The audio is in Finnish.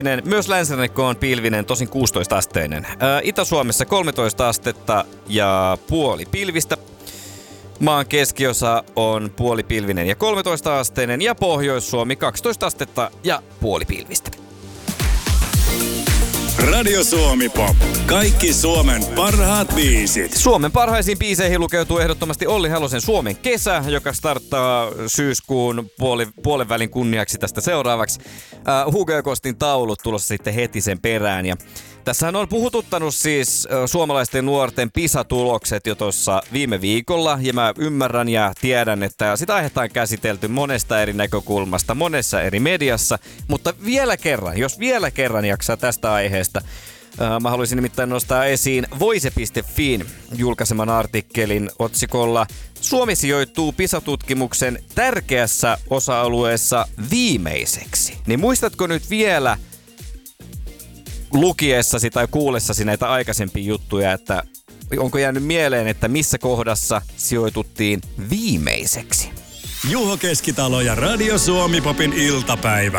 Myös länsirannikko on pilvinen, tosin 16-asteinen. Itä-Suomessa 13 astetta ja puoli pilvistä. Maan keskiosa on puolipilvinen ja 13-asteinen ja Pohjois-Suomi 12 astetta ja puolipilvistä. Radio Suomi Pop. Kaikki Suomen parhaat biisit. Suomen parhaisiin biiseihin lukeutuu ehdottomasti Olli Halosen Suomen kesä, joka starttaa syyskuun puolen välin kunniaksi tästä seuraavaksi. Hugo ja Kostin taulut tulossa sitten heti sen perään. Ja tässähän on puhututtanut siis suomalaisten nuorten PISA-tulokset jo tuossa viime viikolla. Ja mä ymmärrän ja tiedän, että sitä aihetta on käsitelty monesta eri näkökulmasta, monessa eri mediassa. Mutta vielä kerran, jos vielä kerran jaksaa tästä aiheesta, mä haluaisin nimittäin nostaa esiin Voise.fin julkaiseman artikkelin otsikolla Suomi sijoittuu PISA-tutkimuksen tärkeässä osa-alueessa viimeiseksi. Niin muistatko nyt vielä lukiessasi tai kuullessasi näitä aikaisempia juttuja, että onko jäänyt mieleen, että missä kohdassa sijoituttiin viimeiseksi? Juho Keskitalo ja Radio Suomi Popin iltapäivä.